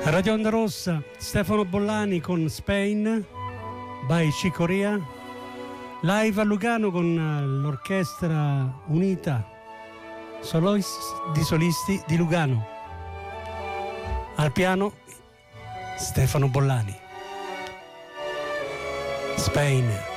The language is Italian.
Radio Onda Rossa, Stefano Bollani con Spain by Cicoria, live a Lugano con l'orchestra unita di solisti di Lugano. Al piano Stefano Bollani. Spain.